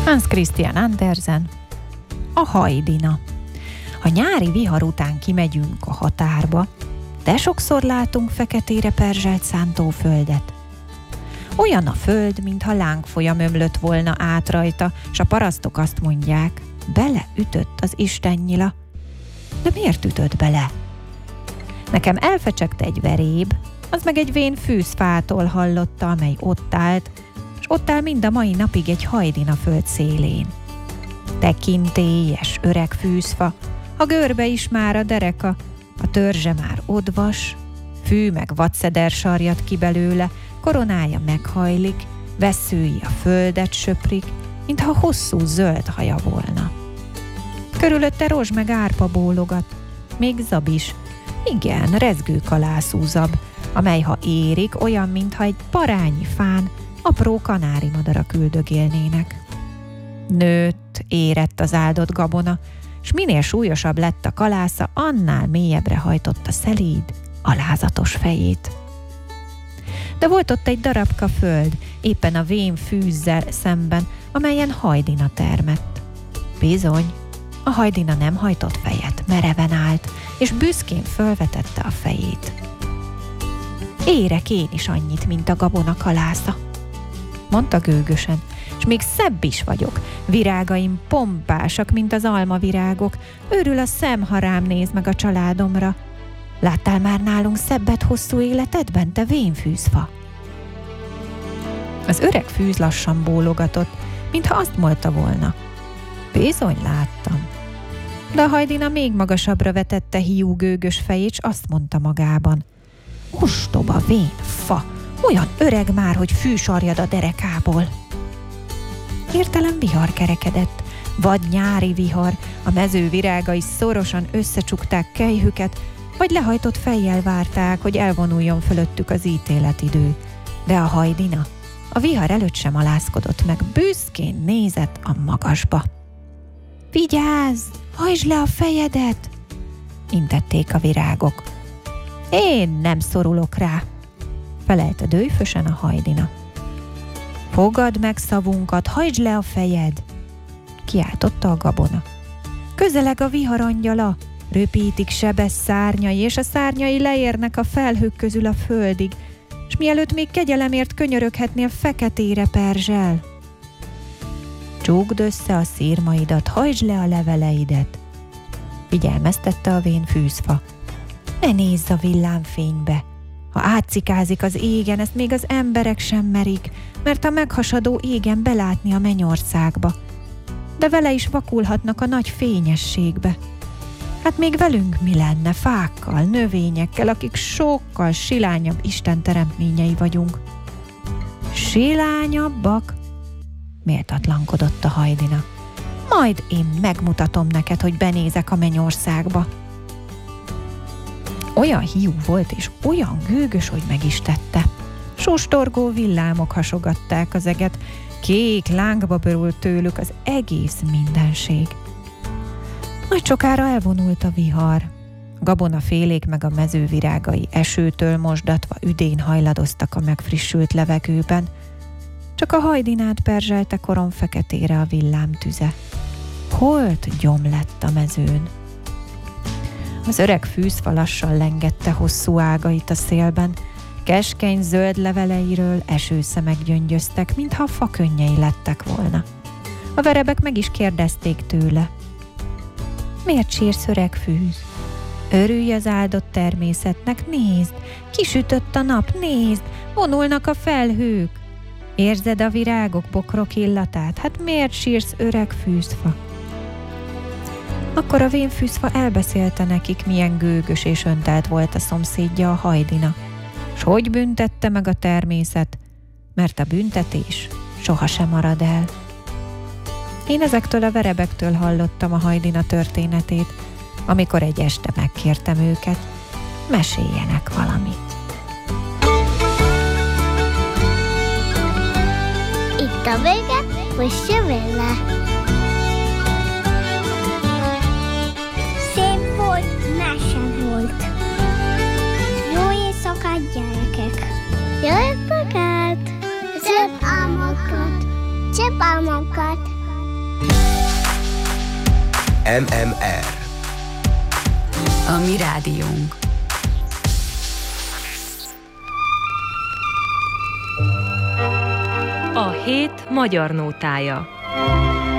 Hans Christian Andersen, a Hajdina. Ha nyári vihar után kimegyünk a határba, de sokszor látunk feketére perzselt szántóföldet. Olyan a föld, mintha lángfolyam ömlött volna át rajta, s a parasztok azt mondják, beleütött az istennyila. De miért ütött bele? Nekem elfecsegte egy veréb, az meg egy vén fűzfától hallotta, amely ott állt, és ott áll mind a mai napig egy Hajdina föld szélén. Tekintélyes, öreg fűzfa, a görbe is már a dereka, a törzse már odvas, fű meg vadszeder sarjad ki belőle, koronája meghajlik, vesszői a földet söprik, mintha hosszú zöld haja volna. Körülötte rozs meg árpa bólogat, még zab is, igen, rezgő kalászúzab, amely ha érik, olyan, mintha egy parányi fán apró kanári madarak üldögélnének. Nőtt, érett az áldott gabona, s minél súlyosabb lett a kalásza, annál mélyebbre hajtotta szelíd, alázatos fejét. De volt ott egy darabka föld, éppen a vén fűzzel szemben, amelyen Hajdina termett. Bizony, a Hajdina nem hajtott fejet, mereven állt, és büszkén fölvetette a fejét. Érek én is annyit, mint a gabona kalásza, mondta gőgösen, és még szebb is vagyok. Virágaim pompásak, mint az almavirágok. Örül a szem, ha rám néz meg a családomra. Láttál már nálunk szebbet hosszú életedben, te vénfűzfa? Az öreg fűz lassan bólogatott, mintha azt mondta volna. Bizony láttam. De a Hajdina még magasabbra vetette hiú gőgös fejét, s azt mondta magában. Ostoba vénfa, olyan öreg már, hogy fű sarjad a derekából. Hirtelen vihar kerekedett, vad nyári vihar, a mező virágai szorosan összecsukták kelyhüket, vagy lehajtott fejjel várták, hogy elvonuljon fölöttük az ítéletidő. De a Hajdina a vihar előtt sem alázkodott meg, büszkén nézett a magasba. Vigyázz, hajtsd le a fejedet! Intették a virágok. Én nem szorulok rá, felelte dőfösen a Hajdina. Fogadd meg szavunkat, hajtsd le a fejed! Kiáltotta a gabona. Közeleg a vihar angyala, röpítik sebes szárnyai, és a szárnyai leérnek a felhők közül a földig, s mielőtt még kegyelemért könyöröghetnél, feketére perzsel. Csukd össze a szirmaidat, hajtsd le a leveleidet, figyelmeztette a vén fűzfa. Ne nézz a villámfénybe, ha átszikázik az égen, ezt még az emberek sem merik, mert a meghasadó égen belátni a mennyországba. De vele is vakulhatnak a nagy fényességbe. Hát még velünk mi lenne, fákkal, növényekkel, akik sokkal silányabb Isten teremtményei vagyunk. Silányabbak? Méltatlankodott a Hajdina. Majd én megmutatom neked, hogy benézek a mennyországba. Olyan hiú volt és olyan gőgös, hogy meg is tette. Sóstorgó villámok hasogatták az eget, kék lángba borult tőlük az egész mindenség. Nagy sokára elvonult a vihar. Gabona félék meg a mező virágai esőtől mosdatva üdén hajladoztak a megfrissült levegőben. Csak a Hajdinát perzselte korom feketére a villámtüze. Holt gyom lett a mezőn. Az öreg fűzfa lassan lengette hosszú ágait a szélben, keskeny zöld leveleiről esőszemek gyöngyöztek, mintha fakönnyei lettek volna. A verebek meg is kérdezték tőle. Miért sírsz, öreg fűz? Örülj az áldott természetnek, nézd, kisütött a nap, nézd, vonulnak a felhők. Érzed a virágok, bokrok illatát? Hát miért sírsz, öreg fűzfa? Akkor a vénfűzfa elbeszélte nekik, milyen gőgös és öntelt volt a szomszédja, a Hajdina, s hogy büntette meg a természet, mert a büntetés sohasem marad el. Én ezektől a verebektől hallottam a Hajdina történetét, amikor egy este megkértem őket, meséljenek valamit. Itt a vége, most jön vele. Szép volt, mese volt. Jó éjszakát, gyerekek! Jó éjszakát! Szép álmokat! Szép álmokat! MMR. A mi rádiónk. A hét magyar nótája.